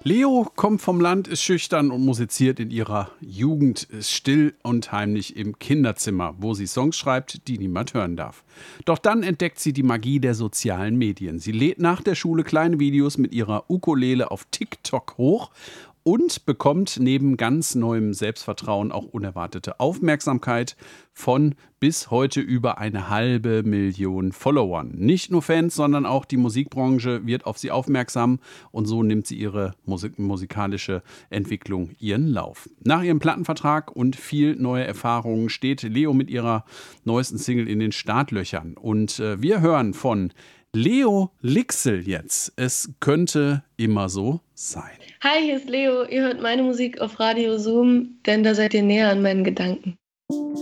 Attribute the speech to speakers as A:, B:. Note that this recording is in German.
A: Leo kommt vom Land, ist schüchtern und musiziert in ihrer Jugend still und heimlich im Kinderzimmer, wo sie Songs schreibt, die niemand hören darf. Doch dann entdeckt sie die Magie der sozialen Medien. Sie lädt nach der Schule kleine Videos mit ihrer Ukulele auf TikTok hoch und bekommt neben ganz neuem Selbstvertrauen auch unerwartete Aufmerksamkeit von bis heute über 500.000 Followern. Nicht nur Fans, sondern auch die Musikbranche wird auf sie aufmerksam und so nimmt sie ihre musikalische Entwicklung ihren Lauf. Nach ihrem Plattenvertrag und viel neue Erfahrungen steht Leo mit ihrer neuesten Single in den Startlöchern. Und wir hören von Leo Lixel jetzt. Es könnte immer so sein.
B: Hi, hier ist Leo. Ihr hört meine Musik auf Radio Zoom, denn da seid ihr näher an meinen Gedanken.